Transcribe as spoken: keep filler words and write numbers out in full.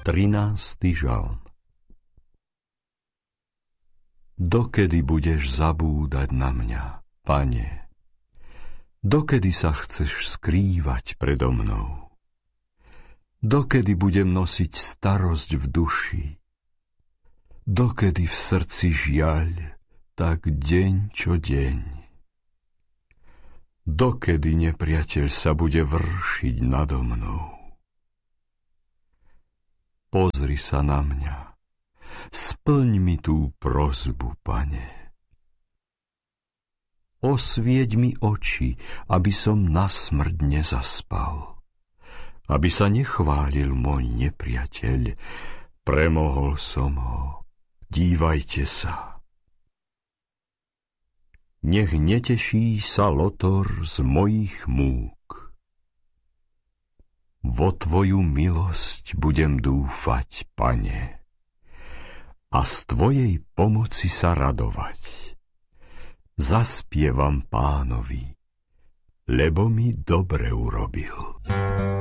trinásty žalm. Dokedy budeš zabúdať na mňa, Pane? Dokedy sa chceš skrývať predo mnou? Dokedy budem nosiť starosť v duši? Dokedy v srdci žiaľ, tak deň čo deň? Dokedy nepriateľ sa bude vršiť nado mnou? Pozri sa na mňa, splň mi tú prosbu, Pane. Osvieť mi oči, aby som na smrť nezaspal, aby sa nechválil môj nepriateľ, premohol som ho, dívajte sa. Nech neteší sa lotor z mojich múk. Vo tvoju milosť budem dúfať, Pane, a z tvojej pomoci sa radovať. Zaspievam Pánovi, lebo mi dobre urobil.